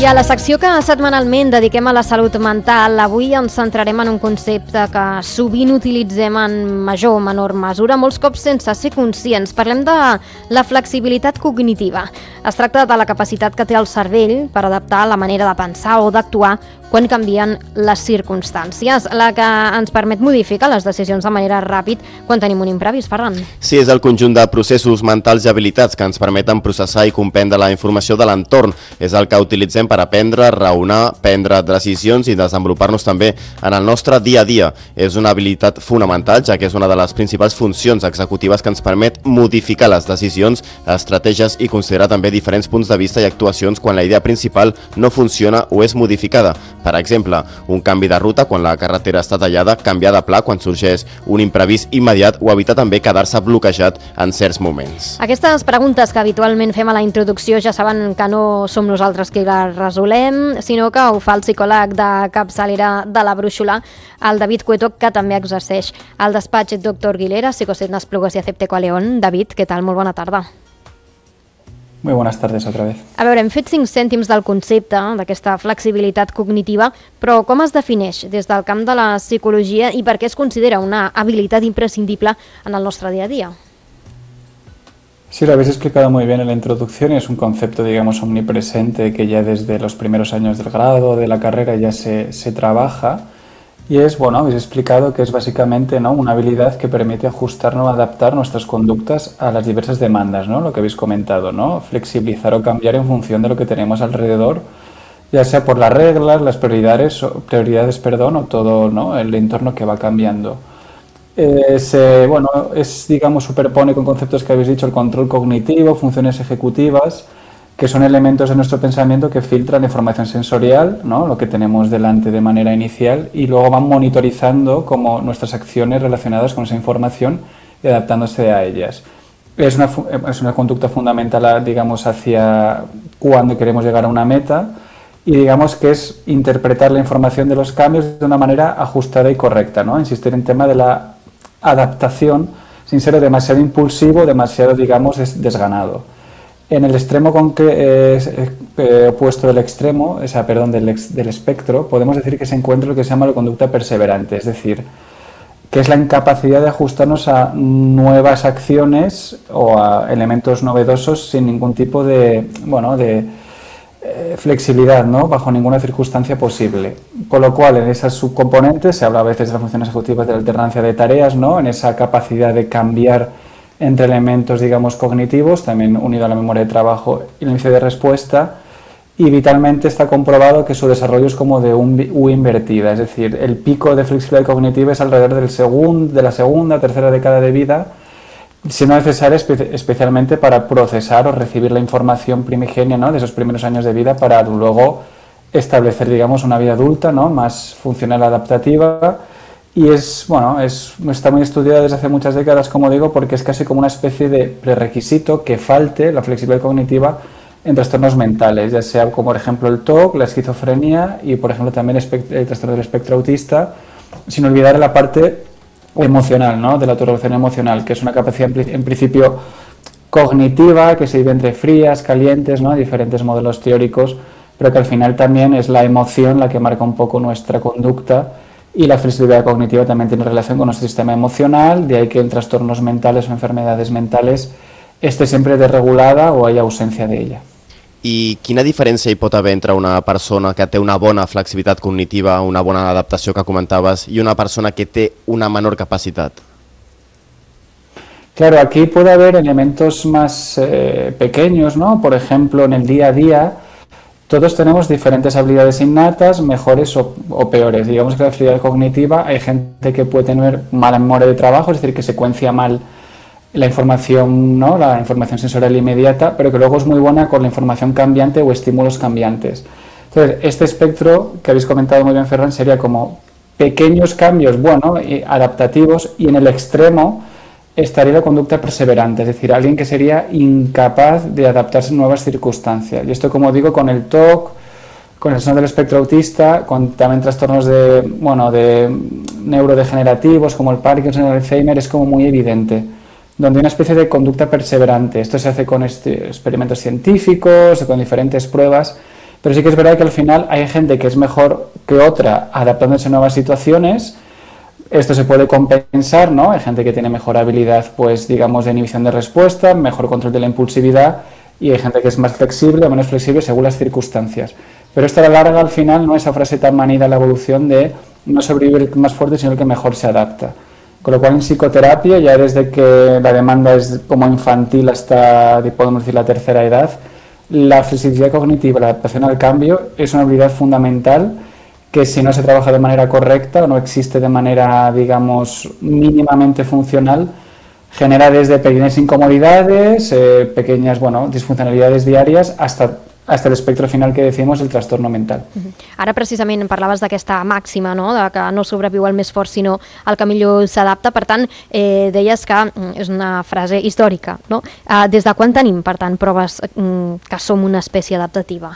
I a la secció que setmanalment dediquem a la salut mental, avui ens centrarem en un concepte que sovint utilitzem en major o menor mesura, molts cops sense ser conscients. Parlem de la flexibilitat cognitiva. Es tracta de la capacitat que té el cervell per adaptar la manera de pensar o d'actuar quan canvien les circumstàncies, la que ens permet modificar les decisions de manera ràpid quan tenim un imprevist, Ferran. Sí, és el conjunt de processos mentals i habilitats que ens permeten processar i comprendre la informació de l'entorn. És el que utilitzem per aprendre, raonar, prendre decisions i desenvolupar-nos també en el nostre dia a dia. És una habilitat fonamental, ja que és una de les principals funcions executives que ens permet modificar les decisions, estratègies i considerar també diferents punts de vista i actuacions quan la idea principal no funciona o és modificada. Per exemple, un canvi de ruta quan la carretera està tallada, canviar de pla quan sorgeix un imprevist immediat o evitar també quedar-se bloquejat en certs moments. Aquestes preguntes que habitualment fem a la introducció ja saben que no som nosaltres qui les resolem, sinó que ho fa el psicòleg de capçalera de la Brúixola, el David Cueto, que també exerceix al despatx Dr. Guilera, Psicosetnas Plugues i Acepte Coaleón. David, què tal? Molt bona tarda. Muy buenas tardes otra vez. A veure, hem fet 5 cèntims del concepte d'aquesta flexibilitat cognitiva, però com es defineix des del camp de la psicologia i per què es considera una habilitat imprescindible en el nostre dia a dia? Sí, lo habéis explicado muy bien en la introducción. Es un concepto, digamos, omnipresente que ya desde los primeros años del grado, de la carrera, ya se trabaja. Y es, bueno, habéis explicado que es básicamente, ¿no?, una habilidad que permite ajustarnos, adaptar nuestras conductas a las diversas demandas, ¿no?, lo que habéis comentado, ¿no?, flexibilizar o cambiar en función de lo que tenemos alrededor, ya sea por las reglas, las prioridades, o todo, ¿no?, el entorno que va cambiando. Digamos, superpone con conceptos que habéis dicho, el control cognitivo, funciones ejecutivas, que son elementos de nuestro pensamiento que filtran la información sensorial, ¿no?, lo que tenemos delante de manera inicial, y luego van monitorizando como nuestras acciones relacionadas con esa información y adaptándose a ellas. Es una conducta fundamental, digamos, hacia cuando queremos llegar a una meta, y digamos que es interpretar la información de los cambios de una manera ajustada y correcta, ¿no?, insistir en el tema de la adaptación sin ser demasiado impulsivo, demasiado, digamos, desganado. En el extremo opuesto del extremo, del espectro, podemos decir que se encuentra lo que se llama la conducta perseverante, es decir, que es la incapacidad de ajustarnos a nuevas acciones o a elementos novedosos sin ningún tipo de flexibilidad, ¿no?, bajo ninguna circunstancia posible. Con lo cual, en esas subcomponentes, se habla a veces de las funciones ejecutivas, de la alternancia de tareas, ¿no?, en esa capacidad de cambiar entre elementos, digamos, cognitivos, también unido a la memoria de trabajo y el inicio de respuesta, y vitalmente está comprobado que su desarrollo es como de un U invertida, es decir, el pico de flexibilidad cognitiva es alrededor de la segunda, tercera década de vida, siendo necesaria especialmente para procesar o recibir la información primigenia, ¿no?, de esos primeros años de vida para luego establecer, digamos, una vida adulta, ¿no?, más funcional, adaptativa. Y está muy estudiado desde hace muchas décadas, como digo, porque es casi como una especie de prerequisito que falte la flexibilidad cognitiva en trastornos mentales, ya sea como por ejemplo el TOC, la esquizofrenia y por ejemplo también el trastorno del espectro autista, sin olvidar la parte emocional, ¿no?, de la autorregulación emocional, que es una capacidad en principio cognitiva que se divide entre frías, calientes, ¿no?, diferentes modelos teóricos, pero que al final también es la emoción la que marca un poco nuestra conducta. Y la flexibilidad cognitiva también tiene relación con nuestro sistema emocional, de ahí que en trastornos mentales o enfermedades mentales esté sempre desregulada o haya ausència d'ella. I quina diferència hi pot haver entre una persona que té una bona flexibilitat cognitiva, una bona adaptació que comentaves, i una persona que té una menor capacitat? Claro, aquí puede haber elementos más pequeños, ¿no? Por ejemplo, en el día a día, todos tenemos diferentes habilidades innatas, mejores o peores. Digamos que la flexibilidad cognitiva, hay gente que puede tener mala memoria de trabajo, es decir, que secuencia mal la información, ¿no?, la información sensorial inmediata, pero que luego es muy buena con la información cambiante o estímulos cambiantes. Entonces, este espectro que habéis comentado muy bien, Ferran, sería como pequeños cambios, adaptativos, y en el extremo estaría la conducta perseverante, es decir, alguien que sería incapaz de adaptarse a nuevas circunstancias. Y esto, como digo, con el TOC, con el trastorno del espectro autista, con también trastornos de neurodegenerativos como el Parkinson, el Alzheimer, es como muy evidente, donde hay una especie de conducta perseverante. Esto se hace con experimentos científicos, con diferentes pruebas, Pero sí que es verdad que al final hay gente que es mejor que otra adaptándose a nuevas situaciones. Esto se puede compensar, ¿no? Hay gente que tiene mejor habilidad, pues digamos, de inhibición de respuesta, mejor control de la impulsividad, y hay gente que es más flexible o menos flexible según las circunstancias. Pero esto a la larga, al final, no es esa frase tan manida en la evolución de no sobrevive el más fuerte, sino el que mejor se adapta. Con lo cual, en psicoterapia, ya desde que la demanda es como infantil hasta, podemos decir, la tercera edad, la flexibilidad cognitiva, la adaptación al cambio, es una habilidad fundamental que si no se trabaja de manera correcta o no existe de manera, digamos, mínimamente funcional, genera desde pequeñas incomodidades, pequeñas, bueno, disfuncionalidades diàries, hasta el espectre final que decimos, el trastorno mental. Ara precisament parlaves d'aquesta màxima, no?, de que no sobreviu el més fort sinó el que millor s'adapta. Per tant, deies que és una frase històrica, no? Des de quan tenim, per tant, proves que som una espècie adaptativa?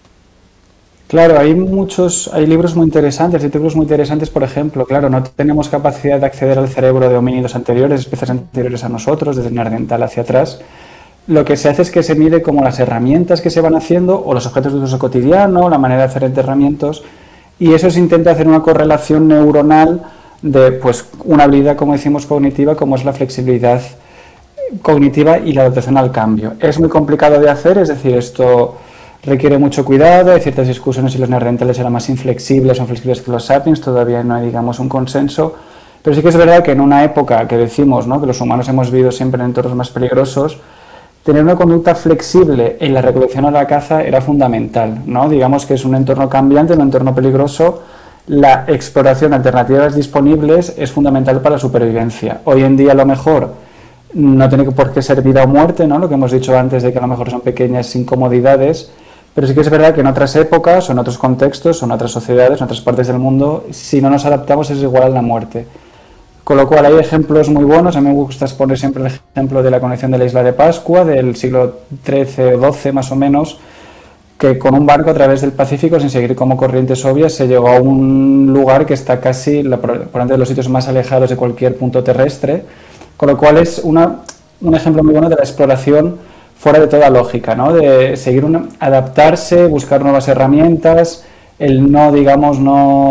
Claro, hay libros muy interesantes, artículos muy interesantes, por ejemplo, claro, no tenemos capacidad de acceder al cerebro de homínidos anteriores, especies anteriores a nosotros, desde el neandertal hacia atrás. Lo que se hace es que se mide como las herramientas que se van haciendo o los objetos de uso cotidiano, la manera de hacer enterramientos, y eso se intenta hacer una correlación neuronal de pues una habilidad, como decimos, cognitiva, como es la flexibilidad cognitiva y la adaptación al cambio. Es muy complicado de hacer, es decir, esto requiere mucho cuidado, hay ciertas discusiones si los neandertales eran más inflexibles o flexibles que los sapiens, todavía no hay, digamos, un consenso, pero sí que es verdad que en una época que decimos, ¿no?, que los humanos hemos vivido siempre en entornos más peligrosos, tener una conducta flexible en la recolección o la caza era fundamental, ¿no? Digamos que es un entorno cambiante, un entorno peligroso, la exploración de alternativas disponibles es fundamental para la supervivencia. Hoy en día a lo mejor no tiene por qué ser vida o muerte, ¿no?, lo que hemos dicho antes de que a lo mejor son pequeñas incomodidades, pero sí que es verdad que en otras épocas o en otros contextos o en otras sociedades, en otras partes del mundo, si no nos adaptamos es igual a la muerte. Con lo cual hay ejemplos muy buenos, a mí me gusta exponer siempre el ejemplo de la conexión de la isla de Pascua, del siglo XIII o XII más o menos, que con un barco a través del Pacífico, sin seguir como corrientes obvias, se llegó a un lugar que está casi por delante de los sitios más alejados de cualquier punto terrestre, con lo cual es un ejemplo muy bueno de la exploración fuera de toda lógica, ¿no?, de seguir adaptarse, buscar nuevas herramientas, el no, digamos,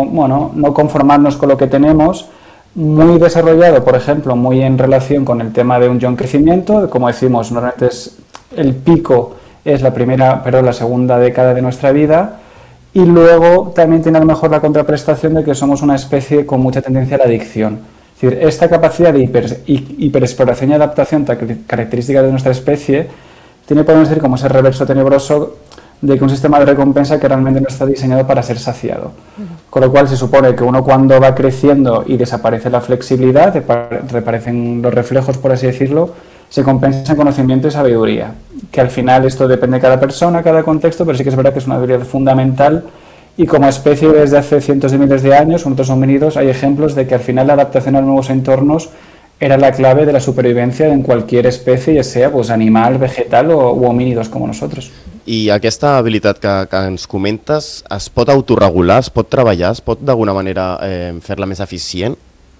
no conformarnos con lo que tenemos, muy desarrollado, por ejemplo, muy en relación con el tema de un yo en crecimiento, como decimos, normalmente el pico es la segunda década de nuestra vida, y luego también tiene a lo mejor la contraprestación de que somos una especie con mucha tendencia a la adicción. Es decir, esta capacidad de hiperexploración y adaptación característica de nuestra especie tiene, podemos decir, como ese reverso tenebroso de que un sistema de recompensa que realmente no está diseñado para ser saciado. Con lo cual se supone que uno cuando va creciendo y desaparece la flexibilidad, reaparecen los reflejos, por así decirlo, se compensa en conocimiento y sabiduría. Que al final esto depende de cada persona, cada contexto, pero sí que es verdad que es una habilidad fundamental y como especie desde hace cientos de miles de años, con otros homínidos, hay ejemplos de que al final la adaptación a nuevos entornos era la clave de la supervivencia en cualquier especie, ja sea pues, animal, vegetal o homínidos como nosotros. I aquesta habilitat que ens comentes es pot autorregular, es pot treballar, es pot d'alguna manera fer-la més eficient?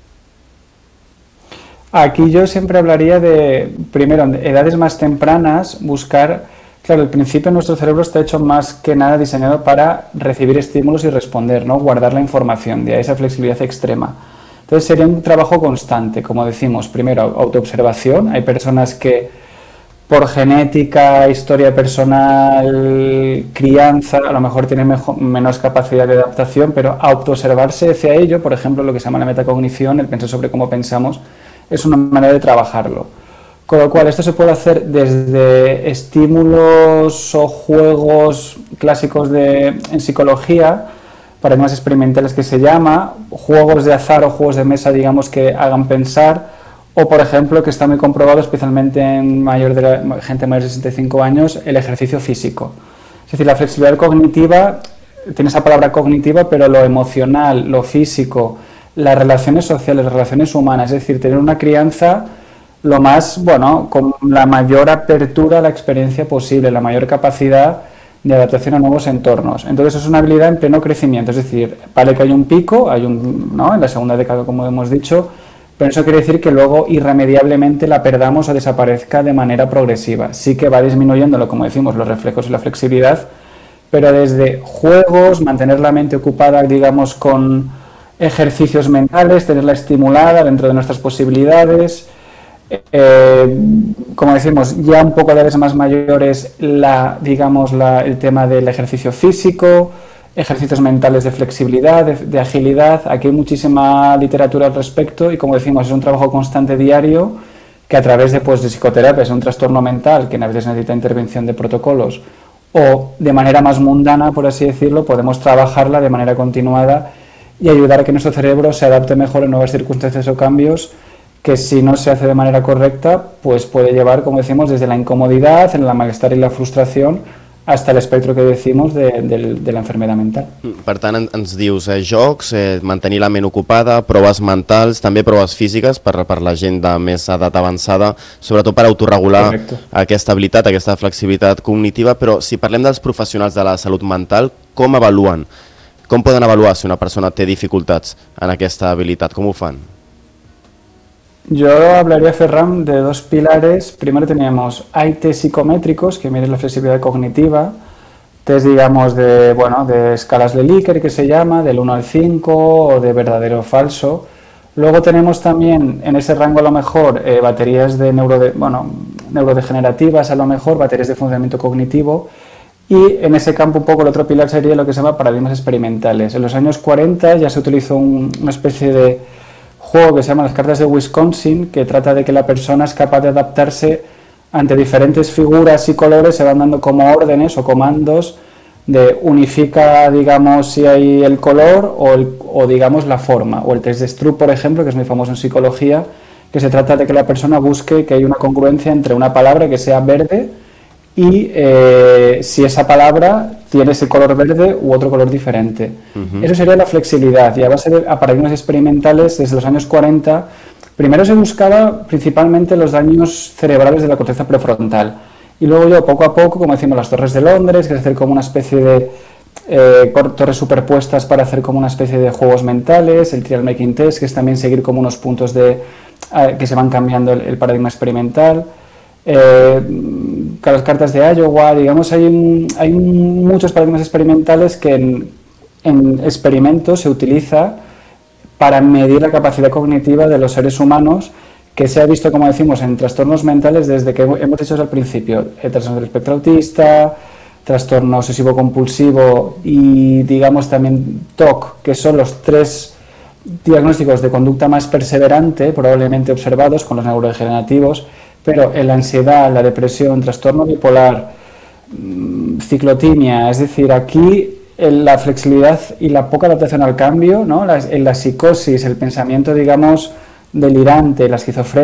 Aquí yo siempre hablaría de, primero, en edades más tempranas, buscar, claro, al principio nuestro cerebro está hecho más que nada diseñado para recibir estímulos y responder, ¿no?, guardar la información, de ahí esa flexibilidad extrema. Entonces sería un trabajo constante, como decimos, primero autoobservación, hay personas que por genética, historia personal, crianza, a lo mejor tienen menos capacidad de adaptación, pero autoobservarse hacia ello, por ejemplo, lo que se llama la metacognición, el pensar sobre cómo pensamos, es una manera de trabajarlo. Con lo cual, esto se puede hacer desde estímulos o juegos clásicos en psicología, paradigmas experimentales que se llama, juegos de azar o juegos de mesa, digamos, que hagan pensar, o por ejemplo, que está muy comprobado especialmente en gente mayor de 65 años, el ejercicio físico. Es decir, la flexibilidad cognitiva, tiene esa palabra cognitiva, pero lo emocional, lo físico, las relaciones sociales, las relaciones humanas, es decir, tener una crianza lo más, con la mayor apertura a la experiencia posible, la mayor capacidad de adaptación a nuevos entornos. Entonces es una habilidad en pleno crecimiento, es decir, vale que hay un pico, en la segunda década, como hemos dicho, pero eso quiere decir que luego irremediablemente la perdamos o desaparezca de manera progresiva. Sí que va disminuyendo, como decimos, los reflejos y la flexibilidad, pero desde juegos, mantener la mente ocupada, digamos, con ejercicios mentales, tenerla estimulada dentro de nuestras posibilidades. Como decimos, ya un poco de edades más mayores, el tema del ejercicio físico, ejercicios mentales de flexibilidad, de agilidad. Aquí hay muchísima literatura al respecto y, como decimos, es un trabajo constante diario que a través de psicoterapia, es un trastorno mental que a veces necesita intervención de protocolos, o de manera más mundana, por así decirlo, podemos trabajarla de manera continuada y ayudar a que nuestro cerebro se adapte mejor a nuevas circunstancias o cambios que, si no se hace de manera correcta, pues puede llevar, como decimos, desde la incomodidad, el malestar y la frustración, hasta el espectro que decimos de la enfermedad mental. Per tant, ens dius jocs, mantenir la ment ocupada, proves mentals, també proves físiques per la gent de més edat avançada, sobretot per autorregular aquesta habilitat, aquesta flexibilitat cognitiva. Però si parlem dels professionals de la salut mental, com evaluen? Com poden avaluar si una persona té dificultats en aquesta habilitat? Com ho fan? Yo hablaría, Ferran, de dos pilares. Primero hay test psicométricos que miden la flexibilidad cognitiva, test, digamos, de escalas de Likert, que se llama, del 1 al 5 o de verdadero o falso. Luego tenemos también en ese rango, a lo mejor, baterías de neurodegenerativas, a lo mejor baterías de funcionamiento cognitivo. Y en ese campo un poco el otro pilar sería lo que se llama paradigmas experimentales. En los años 40 ya se utilizó una especie de juego que se llama las cartas de Wisconsin, que trata de que la persona es capaz de adaptarse ante diferentes figuras y colores, se van dando como órdenes o comandos de unifica, digamos, si hay el color o digamos la forma. O el test de Stroop, por ejemplo, que es muy famoso en psicología, que se trata de que la persona busque que hay una congruencia entre una palabra que sea verde y si esa palabra tiene ese color verde u otro color diferente. Eso sería la flexibilidad, y a base de paradigmas experimentales desde los años 40, primero se buscaba principalmente los daños cerebrales de la corteza prefrontal, y luego poco a poco, como decimos, las torres de Londres, que es hacer como una especie de torres superpuestas para hacer como una especie de juegos mentales, el trial making test, que es también seguir como unos puntos que se van cambiando el paradigma experimental. Las cartas de Iowa, digamos, hay muchos paradigmas experimentales que en experimentos se utiliza para medir la capacidad cognitiva de los seres humanos, que se ha visto, como decimos, en trastornos mentales desde que hemos dicho al principio, trastorno del espectro autista, trastorno obsesivo-compulsivo y, digamos, también TOC, que son los tres diagnósticos de conducta más perseverante probablemente observados con los neurodegenerativos. Pero en la ansiedad, la depresión, trastorno bipolar, ciclotimia, es decir, aquí la flexibilidad y la poca adaptación al cambio, ¿no? En la psicosis, el pensamiento, digamos, delirante, la esquizofrenia,